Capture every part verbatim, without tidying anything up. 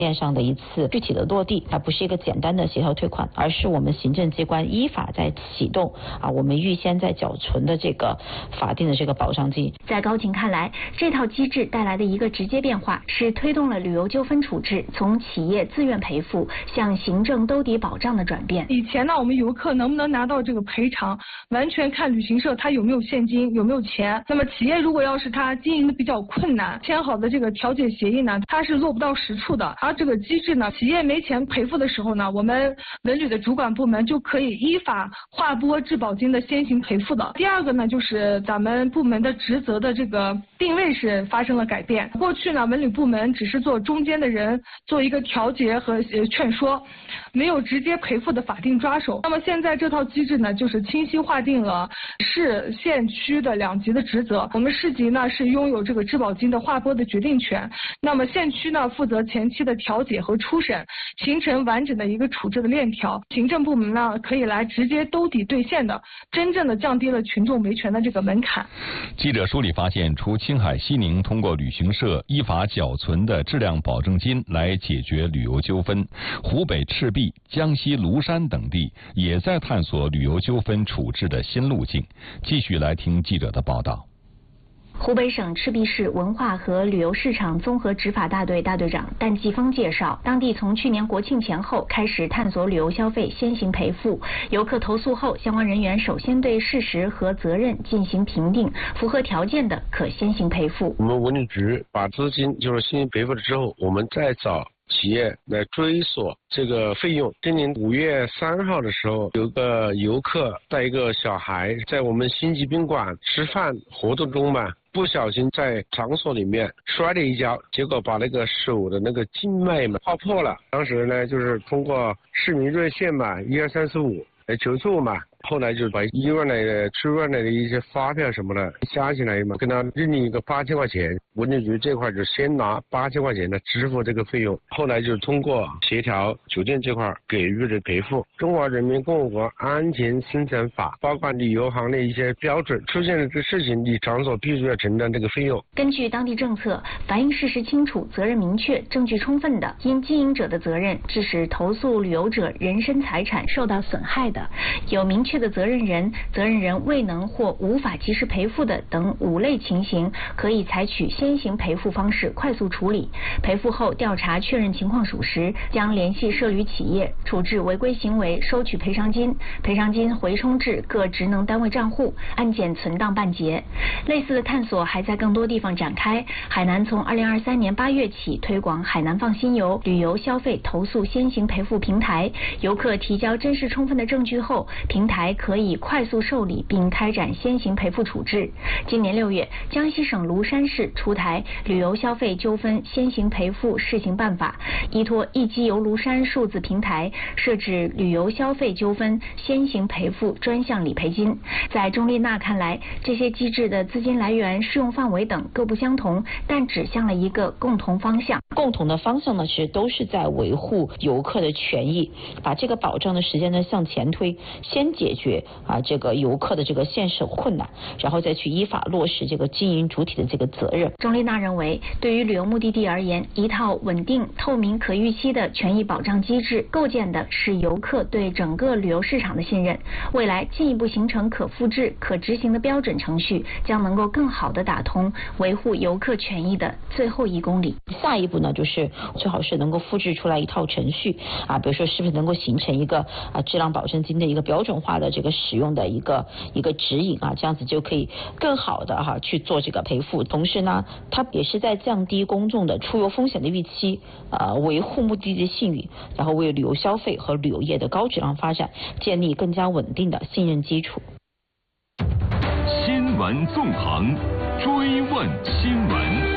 面上的一次具体的落地，它不是一个简单的协调退款，而是我们行政机关依法在启动啊，我们预先在缴存的这个法定的这个保障金。 在高晴看来，这套机制带来的一个直接变化是推动了旅游纠纷处置从企业自愿赔付向行政兜底保障的转变。 以前呢，我们游客能不能拿到这个赔偿，完全看旅行社他有没有现金，有没有钱。那么企业如果要是他经营的比较困难，签好的这个调解协议呢，它是落不到实处的。而这个机制呢，企业没钱赔付的时候呢，我们文旅的主管部门就可以依法划拨质保金的先行赔付的。第二个呢，就是咱们部门的职责的这个定位是发生了改变。过去呢，文旅部门只是做中间的人，做一个调解和劝说，没有直接赔付的法定抓手。那么现在这套机制呢，就是清晰划定了市县区的两级的职责。我们市级呢是拥有这个质保金的划拨的决定权，那么县区呢负责前期的调解和初审，形成完整的一个处置的链条。行政部门呢可以来直接兜底兑现的，真正的降低了群众维权的这个门槛。 记者梳理发现，除青海西宁通过旅行社依法缴存的质量保证金来解决旅游纠纷，湖北赤壁、江西庐山等地也在探索旅游纠纷处置的新路径。继续来听记者的报道。 湖北省赤壁市文化和旅游市场综合执法大队大队长单继峰介绍，当地从去年国庆前后开始探索旅游消费先行赔付，游客投诉后，相关人员首先对事实和责任进行评定，符合条件的可先行赔付。 我们文旅局把资金就是先行赔付了之后，我们再找企业来追索这个费用。今年五月三号的时候，有个游客带一个小孩在我们星级宾馆吃饭活动中嘛，不小心在场所里面摔了一跤，结果把那个手的那个静脉嘛划破了。当时呢，就是通过市民热线嘛，一二三四五来求助嘛。后来就把医院来的出院来的一些发票什么的加起来嘛，跟他认领一个八千块钱。文旅局这块就先拿八千块钱的支付这个费用，后来就通过协调酒店这块给予了赔付。中华人民共和国安全生产法包括旅游行的一些标准，出现了这事情，你场所必须要承担这个费用。 根据当地政策，反映事实清楚、责任明确、证据充分的，因经营者的责任致使投诉旅游者人身财产受到损害的，有明确的责任人、责任人未能或无法及时赔付的等五类情形，可以采取先行赔付方式快速处理。赔付后调查确认情况属实，将联系涉旅企业处置违规行为，收取赔偿金，赔偿金回充至各职能单位账户，案件存档办结。类似的探索还在更多地方展开。海南从二零二三年八月起推广海南放心游旅游消费投诉先行赔付平台，游客提交真实充分的证据后，平台可以快速受理并开展先行赔付处置。今年六月，江西省庐山市出台旅游消费纠纷先行赔付试行办法，依托易机游庐山数字平台，设置旅游消费纠纷先行赔付专项理赔金。在钟丽娜看来，这些机制的资金来源、适用范围等各不相同，但指向了一个共同方向。 共同的方向呢，其实都是在维护游客的权益，把这个保障的时间呢向前推，先解决啊这个游客的这个现实困难，然后再去依法落实这个经营主体的这个责任。 钟丽娜认为，对于旅游目的地而言，一套稳定、透明、可预期的权益保障机制，构建的是游客对整个旅游市场的信任。未来进一步形成可复制、可执行的标准程序，将能够更好地打通维护游客权益的最后一公里。 下一步呢，就是最好是能够复制出来一套程序啊，比如说是不是能够形成一个啊质量保证金的一个标准化的这个使用的一个一个指引啊，这样子就可以更好的哈、啊、去做这个赔付。同时呢，它也是在降低公众的出游风险的预期，呃，维护目的地的信誉，然后为旅游消费和旅游业的高质量发展建立更加稳定的信任基础。 新闻纵横，追问新闻。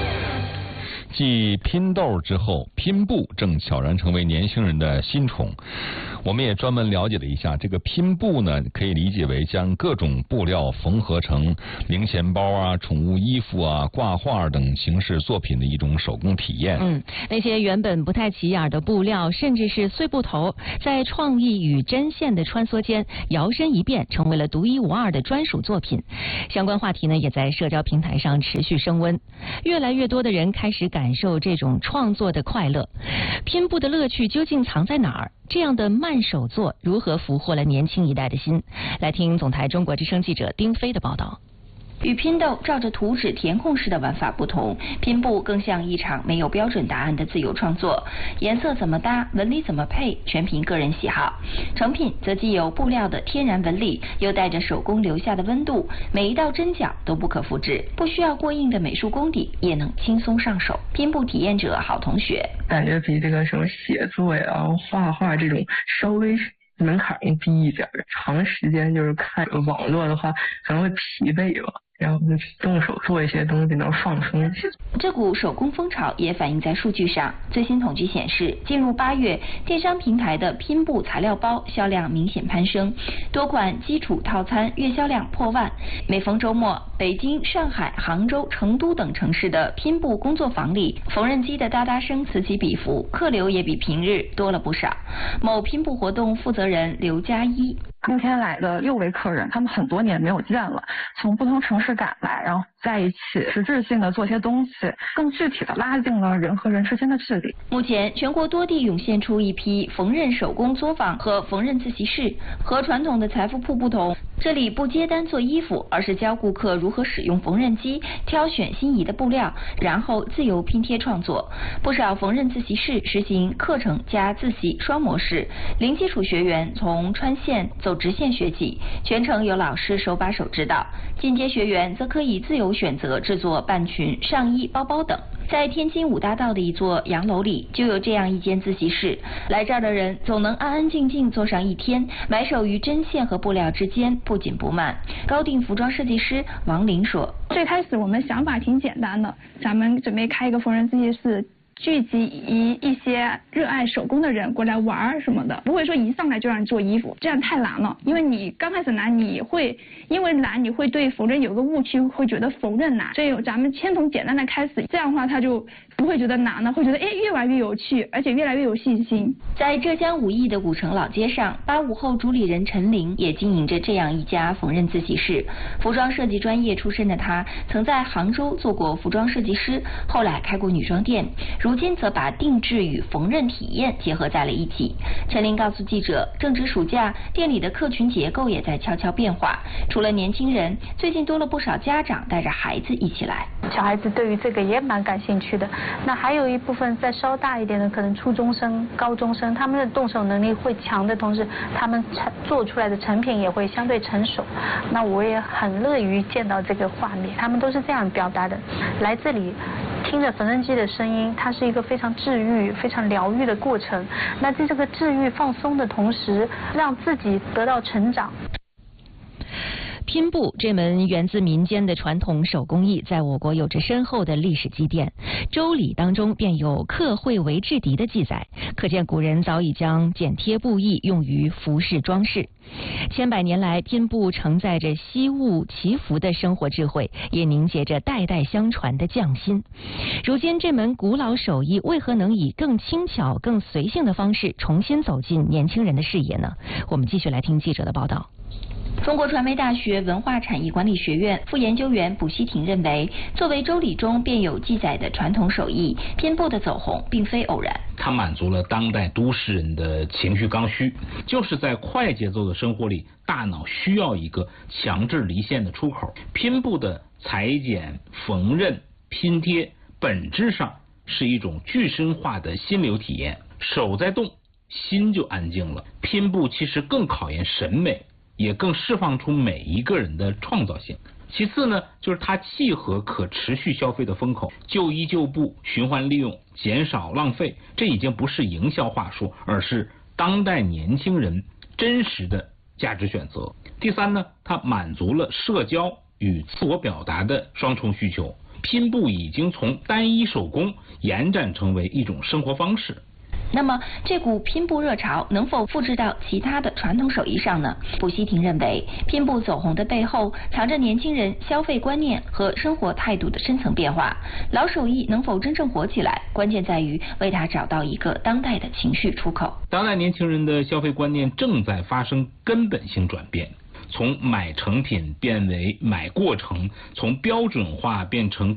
继拼豆之后，拼布正悄然成为年轻人的新宠。 我们也专门了解了一下，这个拼布呢，可以理解为将各种布料缝合成零钱包啊、宠物衣服啊、挂画等形式作品的一种手工体验。 嗯，那些原本不太起眼的布料，甚至是碎布头，在创意与针线的穿梭间摇身一变，成为了独一无二的专属作品。相关话题呢，也在社交平台上持续升温，越来越多的人开始感受这种创作的快乐。拼布的乐趣究竟藏在哪儿？这样的慢手作如何俘获了年轻一代的心？来听总台中国之声记者丁飞的报道。 与拼豆照着图纸填空式的玩法不同，拼布更像一场没有标准答案的自由创作，颜色怎么搭，纹理怎么配，全凭个人喜好。成品则既有布料的天然纹理，又带着手工留下的温度，每一道针脚都不可复制，不需要过硬的美术功底，也能轻松上手。拼布体验者好同学感觉比这个什么写作呀、画画这种稍微门槛更低一点，长时间就是看网络的话可能会疲惫吧，然后就动手做一些东西能放松一些。 这股手工风潮也反映在数据上。最新统计显示，进入八月，电商平台的拼布材料包销量明显攀升，多款基础套餐月销量破万。每逢周末，北京、上海、杭州、成都等城市的拼布工作坊里，缝纫机的哒哒声此起彼伏，客流也比平日多了不少。某拼布活动负责人刘佳一。 今天来的六位客人，他们很多年没有见了，从不同城市赶来，然后在一起实质性的做些东西，更具体的拉近了人和人之间的距离。 目前全国多地涌现出一批缝纫手工作坊和缝纫自习室。和传统的财富铺不同，这里不接单做衣服，而是教顾客如何使用缝纫机，挑选心仪的布料，然后自由拼贴创作。不少缝纫自习室实行课程加自习双模式，零基础学员从穿线走直线学起，全程有老师手把手指导；进阶学员则可以自由选择制作半裙、上衣、包包等。在天津五大道的一座洋楼里，就有这样一间自习室，来这儿的人总能安安静静坐上一天，埋首于针线和布料之间，不紧不慢。高定服装设计师王林说：“ 最开始我们想法挺简单的，咱们准备开一个缝纫自习室。”聚集一一些热爱手工的人过来玩什么的，不会说一上来就让你做衣服，这样太难了。因为你刚开始难，你会因为难，你会对缝纫有个误区，会觉得缝纫难。所以咱们先从简单的开始，这样的话他就不会觉得难了，会觉得哎越来越有趣，而且越来越有信心。 在浙江武义的古城老街上，八五后主理人陈玲也经营着这样一家缝纫自习室。服装设计专业出身的她，曾在杭州做过服装设计师，后来开过女装店。如今则把定制与缝纫体验结合在了一起。陈琳告诉记者，正值暑假，店里的客群结构也在悄悄变化。除了年轻人，最近多了不少家长带着孩子一起来。 小孩子对于这个也蛮感兴趣的。那还有一部分再稍大一点的，可能初中生、高中生，他们的动手能力会强的同时，他们做出来的成品也会相对成熟。那我也很乐于见到这个画面，他们都是这样表达的：来这里听着缝纫机的声音，它是一个非常治愈、非常疗愈的过程。那在这个治愈、放松的同时，让自己得到成长。 拼布这门源自民间的传统手工艺，在我国有着深厚的历史积淀。周礼当中便有刻绘为制敌的记载，可见古人早已将剪贴布艺用于服饰装饰。千百年来，拼布承载着惜物祈福的生活智慧，也凝结着代代相传的匠心。如今这门古老手艺为何能以更轻巧、更随性的方式重新走进年轻人的视野呢？我们继续来听记者的报道。 中国传媒大学文化产业管理学院副研究员卜希婷认为，作为周礼中便有记载的传统手艺，拼布的走红并非偶然。 它满足了当代都市人的情绪刚需，就是在快节奏的生活里，大脑需要一个强制离线的出口。拼布的裁剪、缝纫、拼贴，本质上是一种具身化的心流体验，手在动，心就安静了。拼布其实更考验审美，也更释放出每一个人的创造性。其次呢，就是它契合可持续消费的风口，旧衣旧布循环利用，减少浪费，这已经不是营销话术，而是当代年轻人真实的价值选择。第三呢，它满足了社交与自我表达的双重需求。拼布已经从单一手工延展成为一种生活方式。 那么这股拼布热潮能否复制到其他的传统手艺上呢？卜希婷认为，拼布走红的背后藏着年轻人消费观念和生活态度的深层变化。老手艺能否真正火起来，关键在于为它找到一个当代的情绪出口。 当代年轻人的消费观念正在发生根本性转变，从买成品变为买过程，从标准化变成